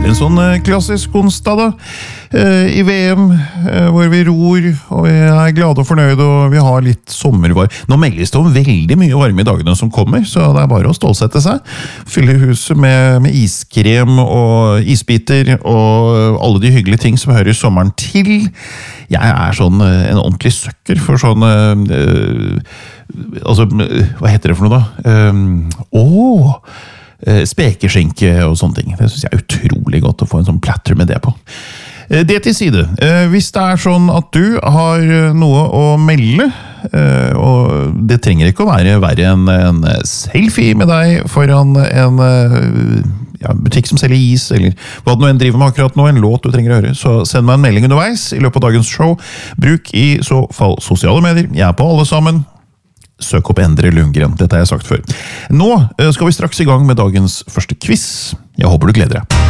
vel en sånn klassisk onsdag da, i VM, hvor vi ror, og vi er glade og fornøyde, og vi har litt sommervar. Nå meldes det om veldig mye varme i dagene som kommer, så det er bare å stålsette seg. Fylle huset med iskrem og isbiter, og alle de hyggelige ting som hører sommeren til. Jeg er sånn en ordentlig søkker for sånn... altså, hva heter det for noe da? Spekeskinke og sånne ting. Det synes jeg er utrolig godt å få en sånn platter med det på. Det til side. Hvis det er sånn at du har noe å melde, og det trenger ikke å være verre enn en selfie med deg foran en butikk som selger is, eller hva du nå enn driver med akkurat nå, en låt du trenger å høre, så send meg en melding underveis i løpet av dagens show. Bruk i så fall sosiale medier. Jeg er på alle sammen. Søk opp Endre Lundgren, dette har jeg sagt før. Nå skal vi straks i gang med dagens første quiz. Jeg håper du gleder deg.